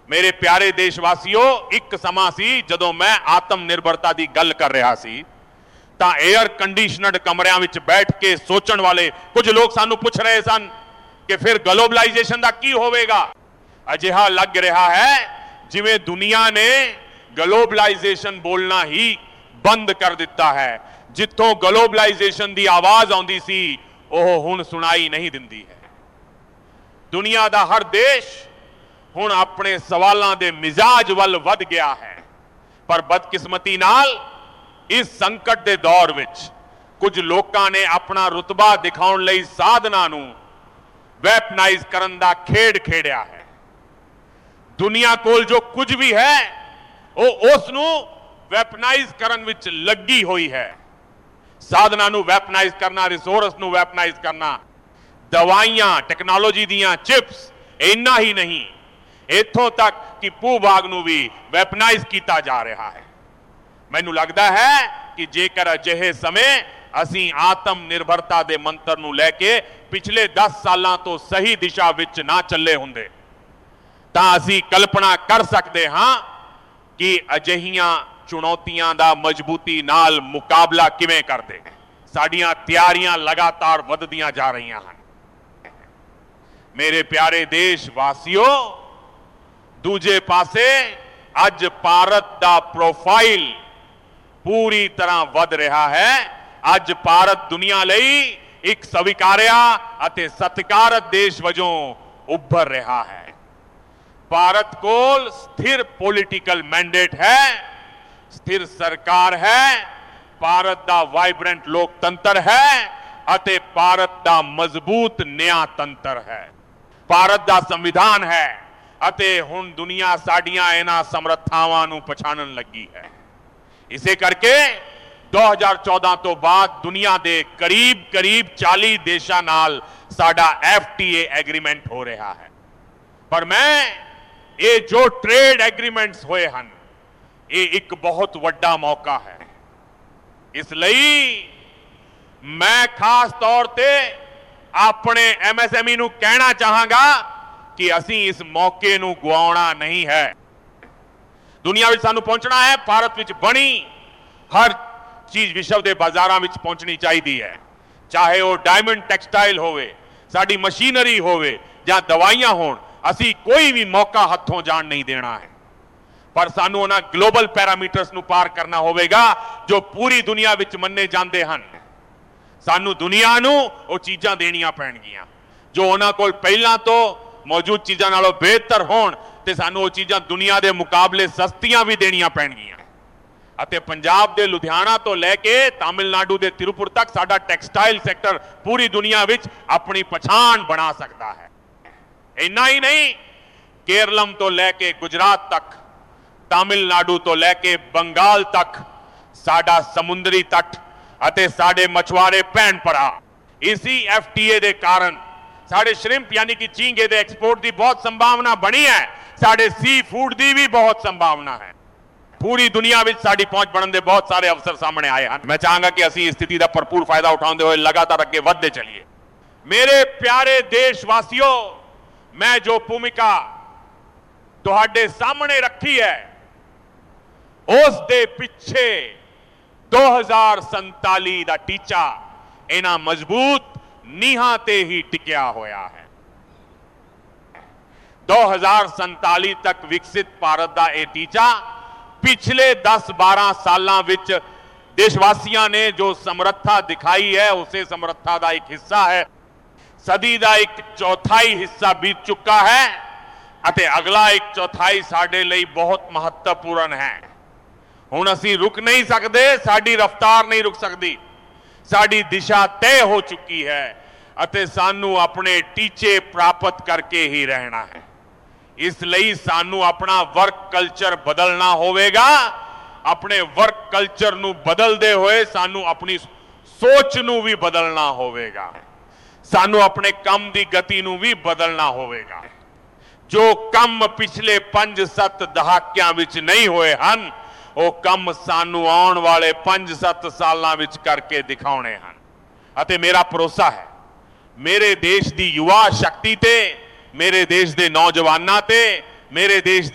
मेरे प्यारे देशवासियों, एक समा सी जदों मैं आत्म निर्भरता की गल कर रहा सी ਤਾਂ एयर कंडीशनड कमरिਆਂ ਵਿੱਚ बैठ के सोचण वाले कुछ लोग सानू पुछ रहे सन कि फिर ग्लोबलाइजेशन का की होवेगा। अजिहा लग रहा है जिवें दुनिया ने ग्लोबलाइजेशन बोलना ही बंद कर दिता है। जिथों ग्लोबलाइजेशन की आवाज आउंदी सी ओह हुण सुनाई नहीं दिंदी है। दुनिया का हर देश हुण अपने सवालों के मिजाज वल वध गया है, पर बदकिस्मती नाल इस संकट के दौर विच कुछ लोगों ने अपना रुतबा दिखाउण लई साधना नूं वैपनाइज करन दा खेड खेड़िया है। दुनिया कोल जो कुछ भी है वो उस नूं वैपनाइज करन विच लगी हुई है। साधना नूं वैपनाइज करना, रिसोर्स नूं वैपनाइज करना, दवाइयां, टेक्नोलॉजी दियां चिप्स, इन्ना ही नहीं, इत्थों तक कि भू-भाग नूं भी वैपनाइज किया जा रहा है। मैनू लगता है कि जेकर अजिहे समय असी आत्म निर्भरता के मंत्र नूं लैके पिछले 10 सालों तो सही दिशा विच ना चले हुंदे तां असी कल्पना कर सकते हाँ कि अजिहियां चुनौतियां दा मजबूती नाल मुकाबला किवें करदे। साडियां तैयारियां लगातार वधदियां जा रहीआं हन। मेरे प्यारे देशवासियों, दूजे पासे अज भारत दा प्रोफाइल पूरी तरह वध रहा है। अज भारत दुनिया लई एक स्वीकार्या अते सत्कारत देश वजों उभर रहा है। भारत कोल स्थिर पॉलिटिकल मैंडेट है, स्थिर सरकार है, भारत दा वाइब्रेंट लोकतंत्र है अते भारत दा मजबूत न्यायतंत्र है। भारत दा संविधान है अते हुण दुनिया साडियां इन्हां समर्थावां नूं पछाणन लगी है। इसे करके 2014 तो बाद दुनिया के करीब करीब 40 देशों नाल साडा FTA एग्रीमेंट हो रहा है। पर मैं ये जो ट्रेड एग्रीमेंट्स होए हन, ये एक बहुत वड्डा मौका है। इसलिए मैं खास तौर पे अपने MSME नूं कहना चाहांगा कि असी इस मौके नूं गुआउणा नहीं है। दुनिया में सानू पहुंचना है। भारत में बनी हर चीज विश्व के बाजारों में पहुंचनी चाहिए है, चाहे वो डायमंड टैक्सटाइल होवे, साडी मशीनरी होवे या दवाइयां होण। असी कोई भी मौका हथों जान नहीं देना है, पर सानू उन्हां ग्लोबल पैरामीटर्स नू पार करना होवेगा जो पूरी दुनिया विच मन्ने जांदे हन। सानू दुनिया नू वो चीज़ां देनियां पैणगियां जो उन्हां कोल पहलां तो मौजूद चीज़ां नालों बेहतर होण ते सानू वो चीज़ां दुनिया के मुकाबले सस्तियां भी देनियां पैणगियां। अते पंजाब के लुधियाना तो लैके तमिलनाडु के तिरुपुर तक साडा टैक्सटाइल सैक्टर पूरी दुनिया विच अपनी पछाण बना सकता है। इन्ना ही नहीं, केरलम तो लैके गुजरात तक, तमिलनाडु तो लैके बंगाल तक साडा समुद्री तट अते साडे मछुआरे भैन भरा इसी FTA के कारण साडे श्रिम्प यानी कि झींगे के एक्सपोर्ट की बहुत संभावना बनी है। साडे सी फूड की भी बहुत संभावना है। पूरी दुनिया में साडी पहुंच बनने के बहुत सारे अवसर सामने आए हैं। मैं चाहूंगा कि असी इस स्थिति का भरपूर फायदा उठाते हुए लगातार अगे बढ़ते चलिए। मेरे प्यारे देशवासियों, मैं जो भूमिका तुहाडे सामने रखी है उस दे पिछे 2047 का टीचा इन्हां मजबूत नीहां ते ही टिकिया होया है। 2047 तक विकसित भारत का यह टीचा पिछले 10-12 सालों विच देशवासियों ने जो समर्था दिखाई है उसे समर्था का एक हिस्सा है। सदी का एक चौथाई हिस्सा बीत चुका है अते अगला एक चौथाई साडे लई बहुत महत्वपूर्ण है। हुण असीं रुक नहीं सकते, साडी रफ्तार नहीं रुक सकती, साडी दिशा तय हो चुकी है अते सानू अपने टीचे प्राप्त करके ही रहना है। इसलिए सानू अपना वर्क कल्चर बदलना होवेगा। अपने वर्क कल्चर नू बदलते हुए सानू अपनी सोच नू भी बदलना होवेगा। सानू अपने काम की गति नू भी बदलना होवेगा। जो कम पिछले 5-7 दहाकियां विच नहीं होए हन, वो कम सानू आउण वाले 5-7 सालां विच करके दिखाउणे हन। अते मेरा भरोसा है मेरे देश की युवा शक्ति ते, मेरे देश के नौजवानों ते, मेरे देश